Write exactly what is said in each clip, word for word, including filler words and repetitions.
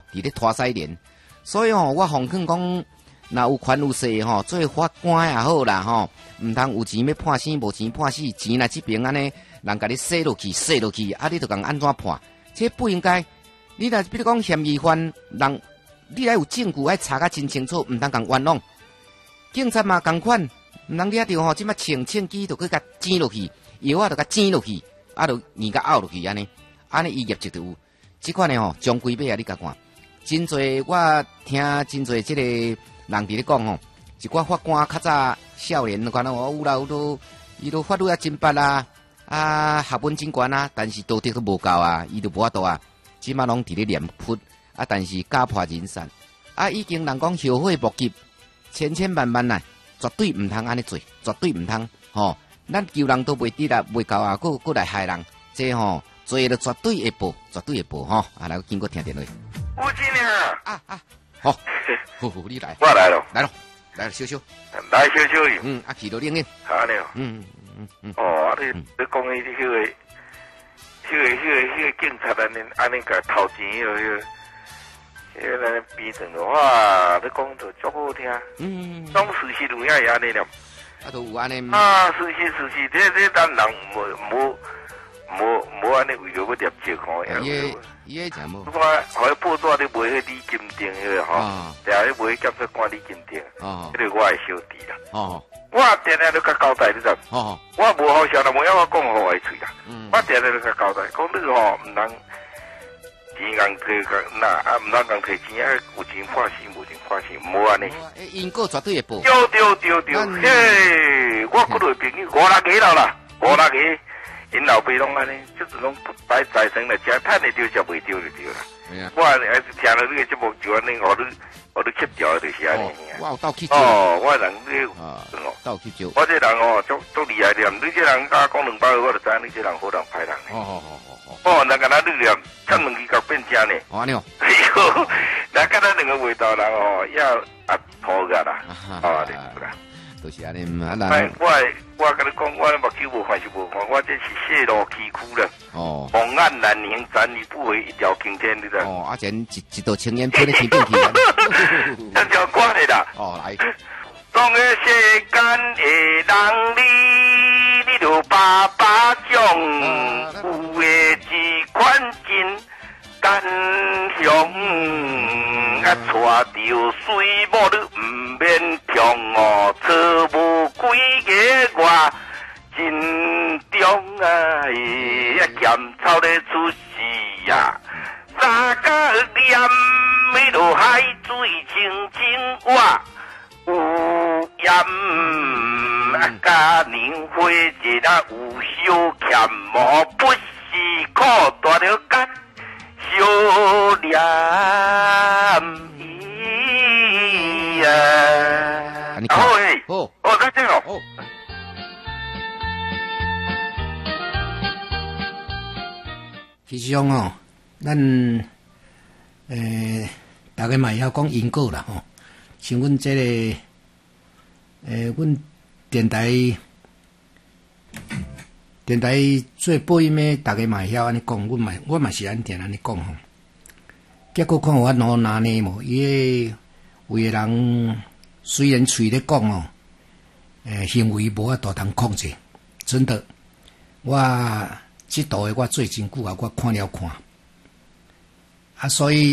伫咧拖西连，所以吼，我奉劝讲，若有权有势吼，做法官也好啦吼，毋通有钱要判生，无钱判死，钱来这边安尼，人甲你洗落去，洗落去，啊，你就共安怎判？这不应该。你若比如讲嫌疑犯，人你来有证据，爱查甲真清楚，毋通共冤枉。警察嘛共款，毋通掠着吼，即马清清机就去甲煎落去，药啊就甲煎落去，啊就硬甲拗落去安尼，安尼伊业绩就有。即款的吼，将归尾啊，你甲看，真侪我听真侪即个人伫咧讲吼，一寡法官较早少年可能哦有啦有都，伊都法律啊真捌啊，啊学问真悬啊，但是道德都无够啊，伊都无法度啊。即马拢伫咧念佛啊，但是家破人散啊，已经人讲后悔莫及，千千万万啊，绝对毋通安尼做，绝对毋通吼。咱救人都袂得啦，袂够啊，佫佫来害人，这吼做了绝对会报，绝对会报吼。啊，来经过听电话。 吴经理啊， 啊啊，好，好好，你来， 我来了， 来了，来了，小小， 来小小伊， 嗯，啊，去到冷饮， 好呢， 嗯嗯嗯， 哦，你你讲伊迄个。迄个、迄个、迄个警察安尼安尼甲偷钱，迄个、迄个安尼逼成的哇！你讲就足好听，嗯，讲事实有影会安尼了， 啊，都有安尼啊，事实事实，这这咱人无无无无安尼为着要摄借吼， 伊伊迄真无， 我互伊报纸咧卖迄李金定迄个吼，定咧卖检察官李金定，哦，迄个我会小弟啦，哦。我定定都甲交代，你知？哦，我无好笑啦，无要我讲好话嘴啦。嗯，我定定都甲交代，讲你吼毋通钱人摕个那啊，毋通共摕钱啊，有钱判死，无钱判死，无安尼。 因果绝对会报。 对对对对，嘿，我几个朋友五六个了啦，五六个，因老爸拢安尼，就是拢摆财神来食，趁得着食袂着就对啦。我还是听了你个节目就安尼，互你。我都吸掉就是安尼。 我有斗去招。 哦，我人你哦，斗去招。 我这人哦，足足厉害点。你这人甲讲两百个，我就知你这人好人歹人。 哦哦哦哦。 哦，那个那力量，趁两支角变正呢。 哦，你哦。 哎呦，那个咱两个味道人哦，要啊拖个啦。哦，对啦。 都是安尼嘛， 哎，我我跟你讲，我目睭无看是无看，我这是泄露崎岖了。哦。红岸难行，斩你不回一条青天，你知？ 哦，啊，前一一道青烟喷在天顶去。 这条关的啦。 哦，来。 当个世间的人你，你就把把掌，有的只款真干香，啊，带着水某你唔免痛哦，错无几个我真中啊，呀咸草咧出事呀，三角念迄落海水清清哇。有盐啊，加年花一啊，有小欠无不是苦，大了干小念伊啊！好诶，哦，哦，再见哦。 其实讲哦，咱诶，大家嘛会晓讲因果啦吼。像阮这个，诶，阮电台电台做播音的，大家嘛会晓安尼讲，阮嘛我嘛是安定安尼讲吼。结果看我哪拿呢无？伊有个人虽然嘴咧讲哦，诶，行为无法度通控制，真的。我即度的我做真久啊，我看了看，啊，所以。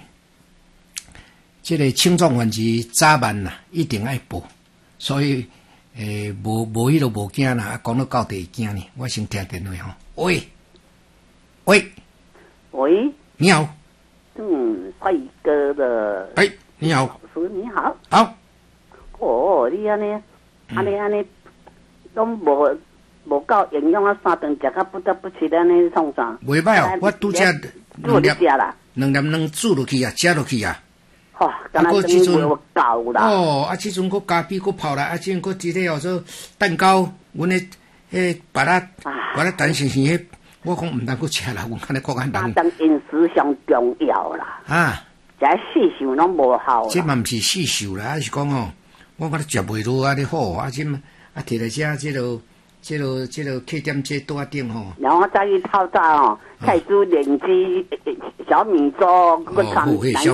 这个轻重缓急早晚呐，一定爱报，所以诶，无无迄个无惊啦，讲到到底惊呢。我先听电话吼，喂，喂， 喂， 你好， 嗯，帅哥的， 哎，你好， 老师你好， 好， 哦，你安尼，安尼安尼，拢无无够营养啊，三顿食到不得不吃安尼创啥？ 袂歹哦，我拄则两粒食啦， 两粒两煮落去啊，食落去啊。 吼，敢若即阵有够啦。 哦，啊，即阵佫咖啡佫泡啦，啊，即阵佫即个哦做蛋糕，阮诶迄把它把它等成成迄，我讲毋通佫食啦，阮看咧国安人。 当饮食上重要啦。啊，食细受拢无效。 这嘛毋是细受啦，是讲哦，我看咧食袂落啊，咧好啊，即啊摕来遮即落这个这个客店这多顶吼。 然后再去透早哦，菜煮莲子、小米粥，佮哦， 唱嘿小